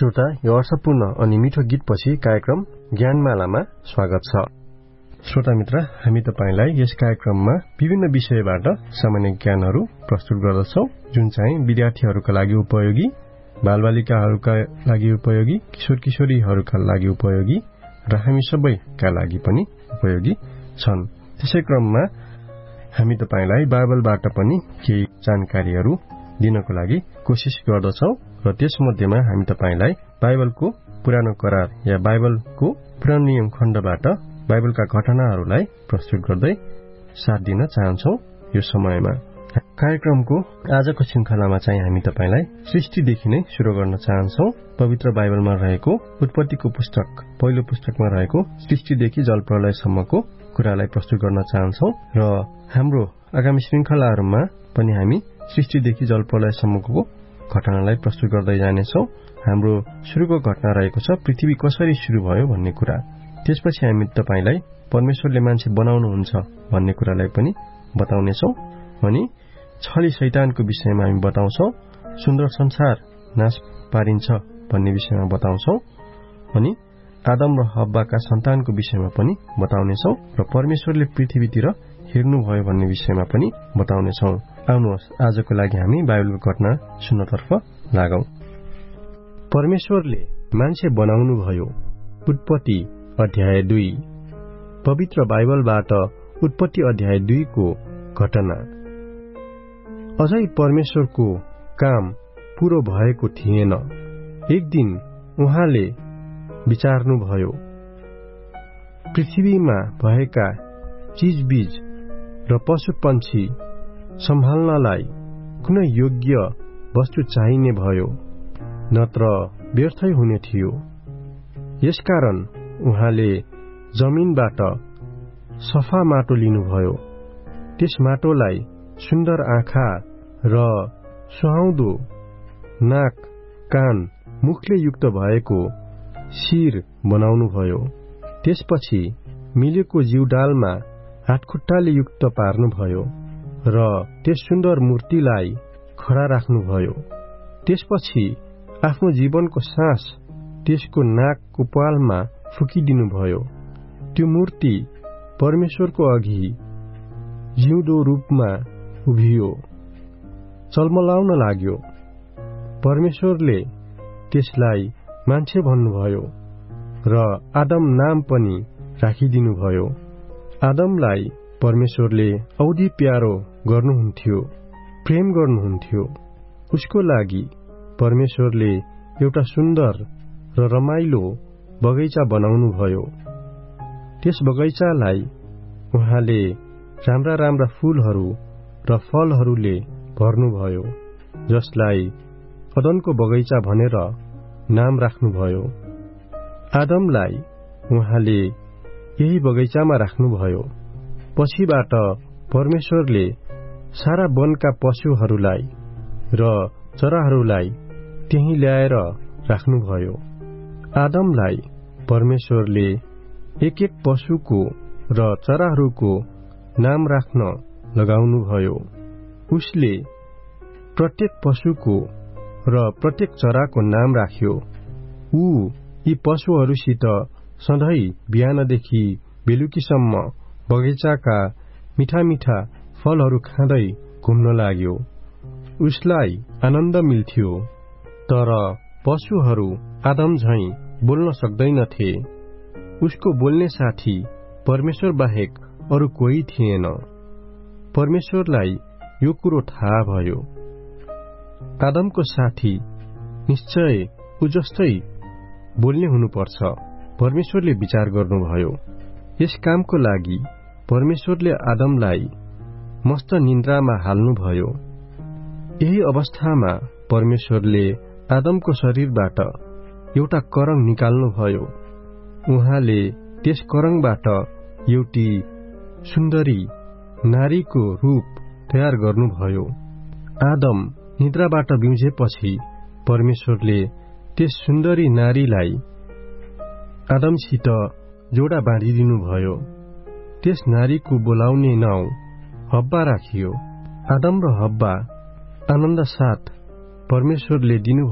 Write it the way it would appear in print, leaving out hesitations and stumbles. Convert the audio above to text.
श्रोता, यो अर्थपूर्ण अनि मिठो गीतपछि कार्यक्रम ज्ञानमालामा स्वागत छ। श्रोता मित्र, हामी तपाईलाई यस कार्यक्रममा विभिन्न विषयबाट सामान्य ज्ञानहरू प्रस्तुत गर्दछौं, जुन चाहिँ विद्यार्थीहरूका लागि उपयोगी, बालबालिकाहरूका लागि उपयोगी, किशोर किशोरीहरूका लागि उपयोगी र हामी सबैका लागि पनि उपयोगी छन्। त्यसै क्रममा हामी तपाईलाई बाइबलबाट पनि केही जानकारीहरू दिनको लागि कोशिश गर्दछौं र त्यसमध्येमा हामी तपाईलाई बाइबलको पुरानो करार या बाइबलको पुरानो नियम खण्डबाट बाइबलका घटनाहरूलाई प्रस्तुत गर्दै साथ दिन चाहन्छौं। यो समयमा कार्यक्रमको आजको श्रृंखलामा चाहिँ हामी तपाईलाई सृष्टिदेखि नै सुरु गर्न चाहन्छौं। पवित्र बाइबलमा रहेको उत्पत्तिको पुस्तक पहिलो पुस्तकमा रहेको सृष्टिदेखि जलप्रलयसम्मको कुरालाई प्रस्तुत गर्न चाहन्छौं र हाम्रो आगामी श्रृंखलाहरूमा पनि हामी सृष्टिदेखि जलप्रलयसम्मको घटनालाई प्रस्तुत गर्दै जानेछौं। हाम्रो सुरुको घटना रहेको छ पृथ्वी कसरी सुरु भयो भन्ने कुरा। त्यसपछि हामी तपाईलाई परमेश्वरले मान्छे बनाउनुहुन्छ भन्ने कुरालाई पनि बताउनेछौं अनि छली शैतानको विषयमा हामी बताउँछौं। सुन्दर संसार नाश पारिन्छ भन्ने विषयमा बताउँछौं अनि आदम र हव्वाका सन्तानको विषयमा पनि बताउनेछौं र परमेश्वरले पृथ्वीतिर हेर्नुभयो भन्ने विषयमा पनि बताउनेछौं। आउनुहोस्, आजको लागि हामी बाइबलको घटना सुन्नतर्फ लागौं। परमेश्वरले मान्छे बनाउनु भयो। उत्पत्ति अध्याय 2। पवित्र बाइबलबाट उत्पत्ति अध्याय 2 को घटना। अझै परमेश्वरको काम पूरो भएको थिएन। एक दिन उहाँले विचार्नुभयो, पृथ्वीमा भएका चीजबीज र पशु पंक्षी सम्हाल्नलाई कुनै योग्य वस्तु चाहिने भयो, नत्र व्यर्थै हुने थियो। यसकारण उहाँले जमिनबाट सफा माटो लिनुभयो। त्यस माटोलाई सुन्दर आँखा र सुहाउँदो नाक, कान, मुखले युक्त भएको शिर बनाउनुभयो। त्यसपछि मिलेको जीवडालमा हातखुट्टाले युक्त पार्नुभयो र त्यस सुन्दर मूर्तिलाई खडा राख्नुभयो। त्यसपछि आफ्नो जीवनको सास त्यसको नाकको पालमा फुकिदिनुभयो। त्यो मूर्ति परमेश्वरको अघि जिउँदो रूपमा उभियो, चलमलाउन लाग्यो। परमेश्वरले त्यसलाई मान्छे भन्नुभयो र आदम नाम पनि राखिदिनुभयो। आदमलाई परमेश्वरले औधी प्यारो गर्नुहुन्थ्यो, प्रेम गर्नुहुन्थ्यो। उसको लागि परमेश्वरले एउटा सुन्दर र रमाइलो बगैँचा बनाउनुभयो। त्यस बगैँचालाई उहाँले राम्रा राम्रा फूलहरू र फलहरूले भर्नुभयो, जसलाई अदनको बगैँचा भनेर नाम राख्नुभयो। आदमलाई उहाँले यही बगैँचामा राख्नुभयो। पछिबाट परमेश्वरले सारा वनका पशुहरूलाई र चराहरूलाई त्यही ल्याएर राख्नुभयो। आदमलाई परमेश्वरले एक एक पशुको र चराहरूको नाम राख्न लगाउनुभयो। उसले प्रत्येक पशुको र प्रत्येक चराको नाम राख्यो। ऊ यी पशुहरूसित सधैँ बिहानदेखि बेलुकीसम्म बगैँचाका मिठा मिठा फलहरू खाँदै घुम्न लाग्यो। उसलाई आनन्द मिल्थ्यो। तर पशुहरू आदम झैं बोल्न सक्दैनथे। उसको बोल्ने साथी परमेश्वर बाहेक अरू कोही थिएन। परमेश्वरलाई यो कुरो थाहा भयो। आदमको साथी निश्चय ऊ जस्तै बोल्ने हुनुपर्छ। परमेश्वरले विचार गर्नुभयो। यस कामको लागि परमेश्वरले आदमलाई मस्त निन्द्रामा हाल्नुभयो। यही अवस्थामा परमेश्वरले आदमको शरीरबाट एउटा करङ निकाल्नुभयो। उहाँले त्यस करङबाट एउटी सुन्दरी नारीको रूप तयार गर्नुभयो। आदम निद्राबाट बिउजेपछि परमेश्वरले त्यस सुन्दरी नारीलाई आदमसित जोडा बाँधिदिनुभयो। त्यस नारीको बोलाउने नाउँ हव्वा राखियो। आदम र हव्वा आनन्द साथ परमेश्वरले दिनु